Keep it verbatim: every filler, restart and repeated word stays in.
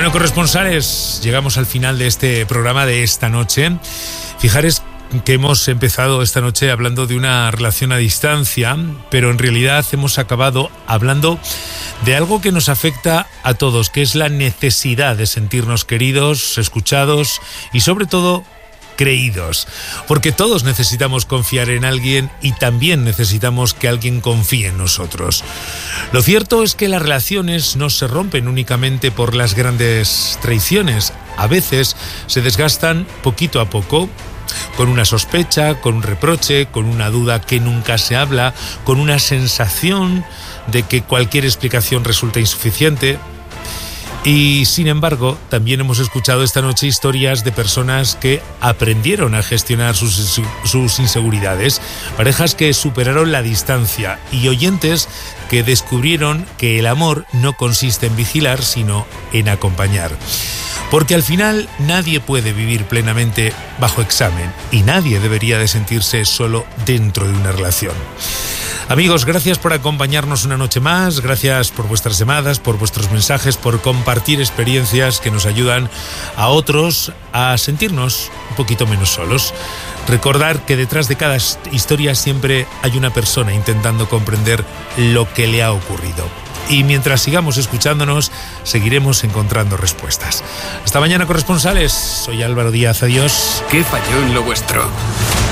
Bueno, corresponsales, llegamos al final de este programa de esta noche. Fijaros que hemos empezado esta noche hablando de una relación a distancia, pero en realidad hemos acabado hablando de algo que nos afecta a todos, que es la necesidad de sentirnos queridos, escuchados y sobre todo creídos, porque todos necesitamos confiar en alguien y también necesitamos que alguien confíe en nosotros. Lo cierto es que las relaciones no se rompen únicamente por las grandes traiciones, a veces se desgastan poquito a poco, con una sospecha, con un reproche, con una duda que nunca se habla, con una sensación de que cualquier explicación resulta insuficiente. Y sin embargo, también hemos escuchado esta noche historias de personas que aprendieron a gestionar sus, sus inseguridades, parejas que superaron la distancia y oyentes que descubrieron que el amor no consiste en vigilar, sino en acompañar. Porque al final nadie puede vivir plenamente bajo examen y nadie debería de sentirse solo dentro de una relación. Amigos, gracias por acompañarnos una noche más, gracias por vuestras llamadas, por vuestros mensajes, por compartir experiencias que nos ayudan a otros a sentirnos un poquito menos solos. Recordar que detrás de cada historia siempre hay una persona intentando comprender lo que le ha ocurrido. Y mientras sigamos escuchándonos, seguiremos encontrando respuestas. Hasta mañana, corresponsales. Soy Álvaro Díaz. Adiós. ¿Qué falló en lo vuestro?